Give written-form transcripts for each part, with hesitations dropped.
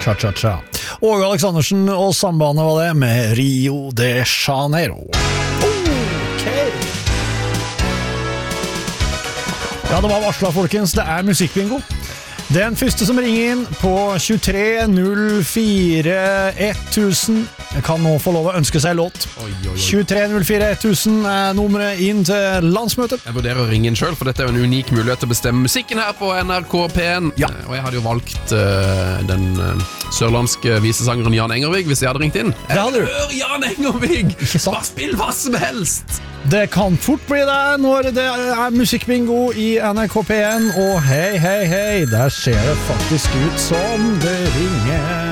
Cha-cha-cha. Åge Aleksandersen og sambandet var det med Rio de Janeiro. Ok. Ja, det var varslet, folkens. Det er musikkbingo. Den første som ringer inn på 23 04 1000 kan nå få lov å ønske seg låt. 23 04 1000 er nummeret inn til landsmøtet. Jeg vurderer å ringe inn selv, for dette er jo en unik mulighet til å bestemme musikken her på NRK P1. Ja. Og jeg hadde jo valgt den sørlandske visesangeren Jan Engervig hvis jeg hadde ringt inn. Det hadde du. Hør Jan Engervig! Ikke sant? Bare spill hva som helst! Det kan fort bli det når det er musikkbingo i NRK P1. Og hei, hei, hei, der ser det faktisk ut som det ringer.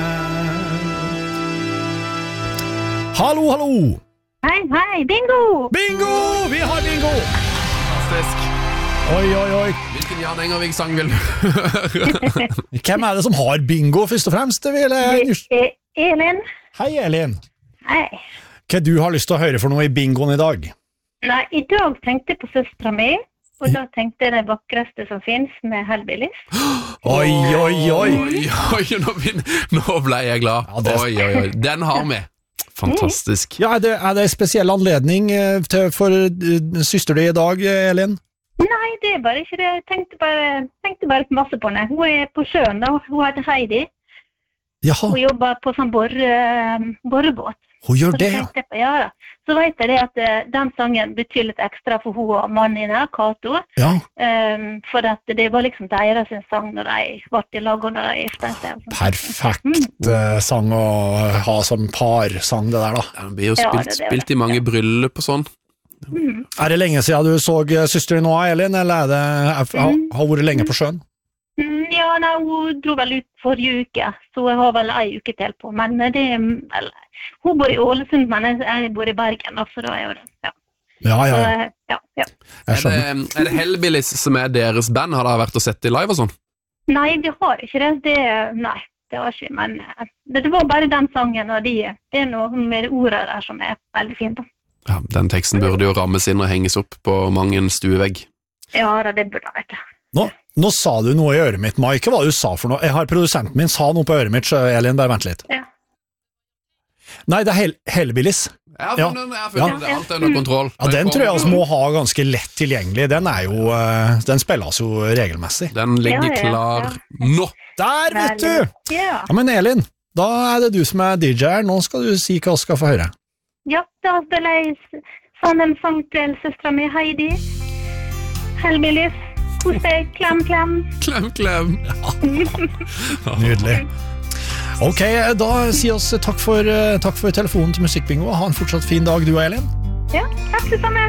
Hallo, hallo! Hei, hei, bingo! Bingo! Vi har bingo! Fantastisk. Oi, oi, oi. Hvilken Jan Engervig-sang vil du høre? Hvem er det som har bingo, først og fremst? Det er Elin. Hei, Elin. Hei. Hva du har lyst til å høre for noe i bingoen i dag? Nei, i dag tenkte jeg på søstra mi, og da tenkte jeg det vakreste som finnes med Hellbillies. Oi, oi, oi. Nå ble jeg glad. Ja, det- Oi, oi, oi. Den har vi. Fantastisk. Ja, er det en spesiell anledning for søster di i dag, Elin? Nei, det er bare ikke det. Jeg tenkte bare masse på henne. Hun er på sjøen da, hun heter Heidi. Jaha, Hun jobber på sånn borebåt. hun gjør Så det, ja. tenkte jeg på, ja da. Så vet jeg det at den sangen betyr litt ekstra for hun og mannen hennes, Kato. Ja, For at det var liksom deres sang når de ble i lag og når de giftet seg. og sånt. perfekt sang å ha som parsang det der da. Den blir jo Ja, spilt, det er det. spilt i mange bryllup og sånn. Er det lenge siden du så søster nå, Elin, eller har hun vært lenge på sjøen? Ja, nei, hun dro vel ut forrige uke, så jeg har vel en uke til på. Men det er vel... Hun bor i Ålesund, men jeg bor i Bergen, så da er jo det. Ja. Ja, Så, ja, ja. jeg skjønner. Er det Hellbillies som er deres band? Har dere vært og sett de live og sånn? Nei, vi har ikke det. Nei, det har ikke. Men det var bare den sangen, og det er noe med ordet der som er veldig fint. Da. Ja, den teksten burde jo rammes inn og henges opp på mang en stuevegg. Ja, det burde jeg ikke. Nå sa du noe i øret mitt, Mike. Hva du sa for noe? Jeg har produsenten min sa noe på øret mitt, så Elin, bare vent litt. Ja. Nei, det er Hellbillies. Jeg har funnet det. Alt er under kontroll. Ja, den tror jeg vi må ha ganske lett tilgjengelig. Den er jo, den spilles jo regelmessig. Den ligger Ja, klar ja. nå. Der, vet du! Ja. Ja, men Elin, da er det du som er DJ her. Nå skal du si hva vi skal få høre. Ja, da spiller jeg sammen sang til søstra mi Heidi. Hellbillies. Hos deg, klem, klem. Klem, klem. Nydelig. Ok, da sier oss takk for telefonen til Musikkbingo. Ha en fortsatt fin dag, du og Elin. Ja, takk det samme.